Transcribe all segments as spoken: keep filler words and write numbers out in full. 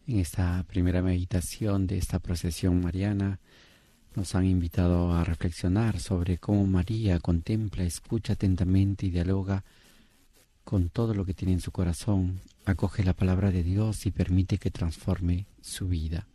En esta primera meditación de esta procesión mariana nos han invitado a reflexionar sobre cómo María contempla, escucha atentamente y dialoga con todo lo que tiene en su corazón, acoge la palabra de Dios y permite que transforme su vida.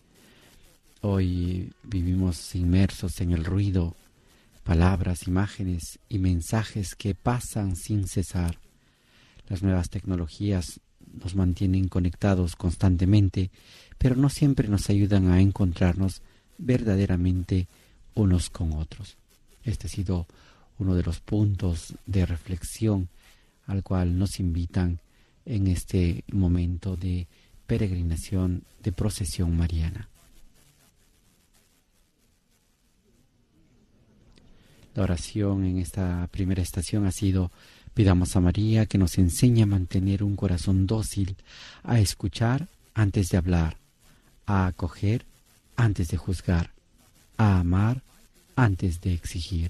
Hoy vivimos inmersos en el ruido, palabras, imágenes y mensajes que pasan sin cesar. Las nuevas tecnologías nos mantienen conectados constantemente, pero no siempre nos ayudan a encontrarnos verdaderamente unos con otros. Este ha sido uno de los puntos de reflexión al cual nos invitan en este momento de peregrinación, de procesión mariana. La oración en esta primera estación ha sido: pidamos a María que nos enseñe a mantener un corazón dócil, a escuchar antes de hablar, a acoger antes de juzgar, a amar antes de exigir.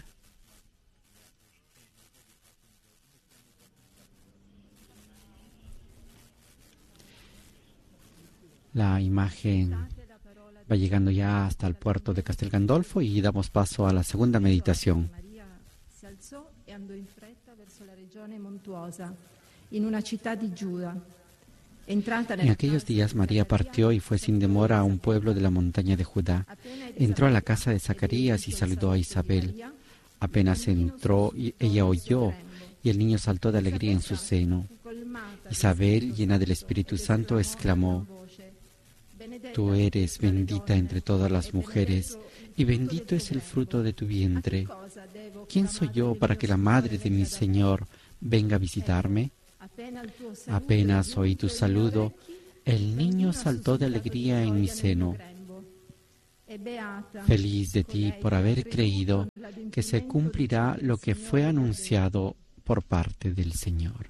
La imagen va llegando ya hasta el puerto de Castel Gandolfo y damos paso a la segunda meditación. En aquellos días María partió y fue sin demora a un pueblo de la montaña de Judá. Entró a la casa de Zacarías y saludó a Isabel. Apenas entró, ella oyó y el niño saltó de alegría en su seno. Isabel, llena del Espíritu Santo, exclamó: Tú eres bendita entre todas las mujeres, y bendito es el fruto de tu vientre. ¿Quién soy yo para que la madre de mi Señor venga a visitarme? Apenas oí tu saludo, el niño saltó de alegría en mi seno. Feliz de ti por haber creído que se cumplirá lo que fue anunciado por parte del Señor.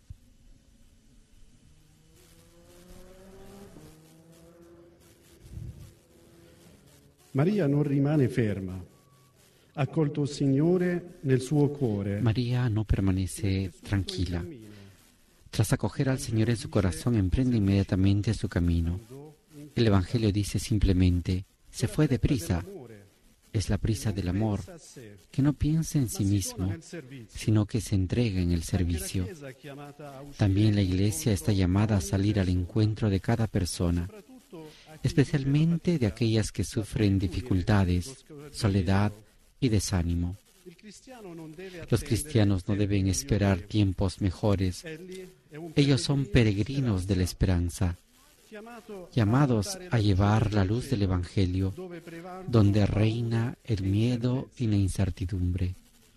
Maria non rimane ferma. Ha accolto il Signore nel suo cuore. María no permanece tranquila. Tras acoger al Señor en su corazón, emprende inmediatamente su camino. El Evangelio dice simplemente: se fue deprisa. Es la prisa del amor, que no piensa en sí mismo, sino que se entrega en el servicio. También la Iglesia está llamada a salir al encuentro de cada persona, especialmente de aquellas que sufren dificultades, soledad y desánimo. Los cristianos no deben esperar tiempos mejores. Ellos son peregrinos de la esperanza, llamados a llevar la luz del Evangelio, donde reina el miedo y la incertidumbre.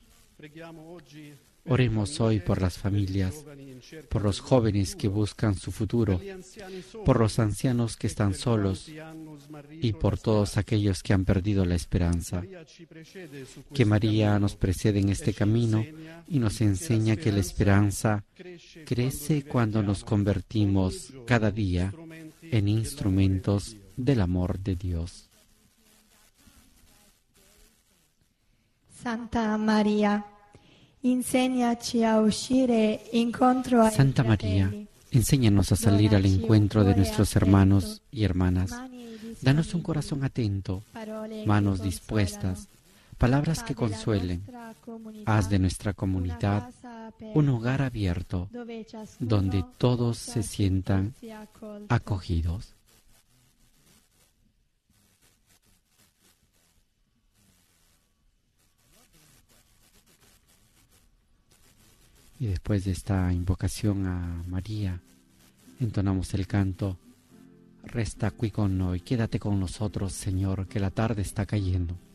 Oremos hoy por las familias, por los jóvenes que buscan su futuro, por los ancianos que están solos y por todos aquellos que han perdido la esperanza. Que María nos precede en este camino y nos enseña que la esperanza crece cuando nos convertimos cada día en instrumentos del amor de Dios. Santa María, enséñaci a uscire incontro ai Santa María, fratelli. enséñanos a salir al encuentro de nuestros hermanos y hermanas. Danos un corazón atento, manos dispuestas, palabras que consuelen. Haz de nuestra comunidad un hogar abierto, donde todos se sientan acogidos. Y después de esta invocación a María, entonamos el canto: Resta qui con noi, quédate con nosotros, Señor, que la tarde está cayendo.